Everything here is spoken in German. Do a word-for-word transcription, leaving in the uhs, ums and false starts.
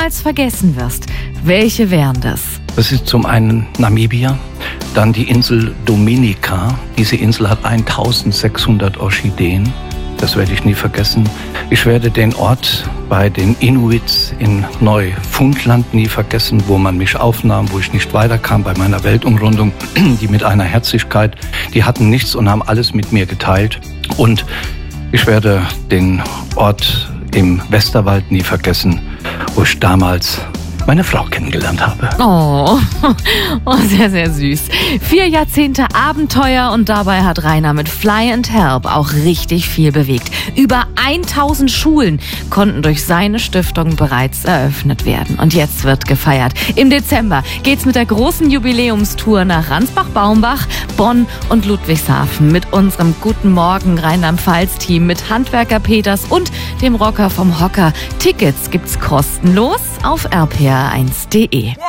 niemals vergessen wirst. Welche wären das? Das ist zum einen Namibia, dann die Insel Dominica. Diese Insel hat eintausendsechshundert Orchideen. Das werde ich nie vergessen. Ich werde den Ort bei den Inuits in Neufundland nie vergessen, wo man mich aufnahm, wo ich nicht weiterkam bei meiner Weltumrundung. Die mit einer Herzlichkeit, die hatten nichts und haben alles mit mir geteilt. Und ich werde den Ort im Westerwald nie vergessen, wo ich damals meine Frau kennengelernt habe. Oh, oh, sehr, sehr süß. Vier Jahrzehnte Abenteuer und dabei hat Rainer mit Fly and Help auch richtig viel bewegt. Über tausend Schulen konnten durch seine Stiftung bereits eröffnet werden. Und jetzt wird gefeiert. Im Dezember geht's mit der großen Jubiläumstour nach Ransbach-Baumbach, Bonn und Ludwigshafen mit unserem Guten Morgen Rheinland-Pfalz-Team, mit Handwerker Peters und dem Rocker vom Hocker. Tickets gibt's kostenlos auf r p r eins punkt d e.